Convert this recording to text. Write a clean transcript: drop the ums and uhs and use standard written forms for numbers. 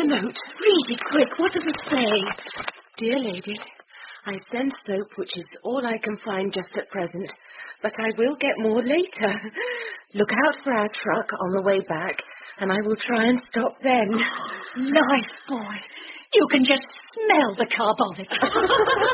note. Read it quick. What does it say? Dear lady, I send soap, which is all I can find just at present, but I will get more later. Look out for our truck on the way back, and I will try and stop then. Nice boy. You can just smell the carbolic.